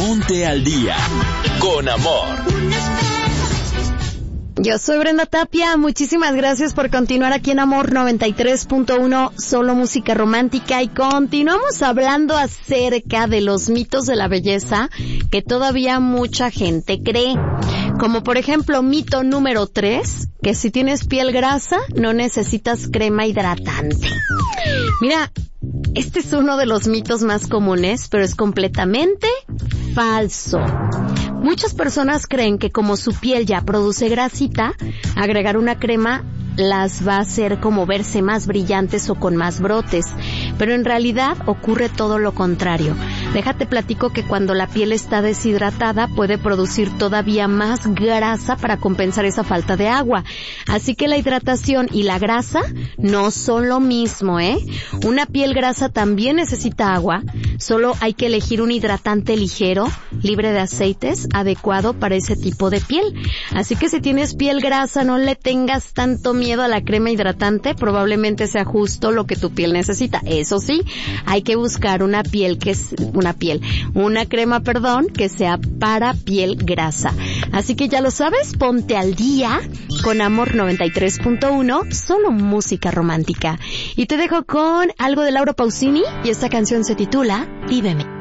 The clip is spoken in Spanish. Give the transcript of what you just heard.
Ponte al día con Amor. Yo soy Brenda Tapia, muchísimas gracias por continuar aquí en Amor 93.1, solo música romántica, y continuamos hablando acerca de los mitos de la belleza que todavía mucha gente cree. Como por ejemplo, mito número 3, que si tienes piel grasa no necesitas crema hidratante. Mira, este es uno de los mitos más comunes, pero es completamente falso. Muchas personas creen que como su piel ya produce grasita, agregar una crema las va a hacer como verse más brillantes o con más brotes, pero en realidad ocurre todo lo contrario. Déjate platico que cuando la piel está deshidratada puede producir todavía más grasa para compensar esa falta de agua. Así que la hidratación y la grasa no son lo mismo, ¿eh? Una piel grasa también necesita agua, solo hay que elegir un hidratante ligero, libre de aceites, adecuado para ese tipo de piel. Así que si tienes piel grasa, no le tengas tanto miedo a la crema hidratante, probablemente sea justo lo que tu piel necesita. Eso sí, hay que buscar una crema, que sea para piel grasa. Así que ya lo sabes, ponte al día con Amor 93.1, solo música romántica. Y te dejo con algo de Laura Pausini y esta canción se titula Víveme.